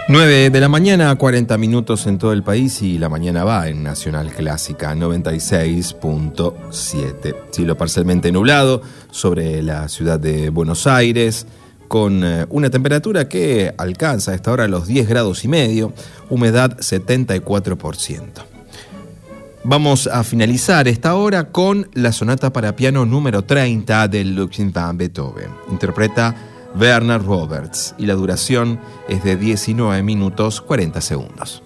9 de la mañana, 40 minutos en todo el país, y la mañana va en Nacional Clásica 96.7. Cielo parcialmente nublado sobre la ciudad de Buenos Aires, con una temperatura que alcanza a esta hora los 10 grados y medio, humedad 74%. Vamos a finalizar esta hora con la sonata para piano número 30 de Ludwig van Beethoven. Interpreta Werner Roberts y la duración es de 19 minutos 40 segundos.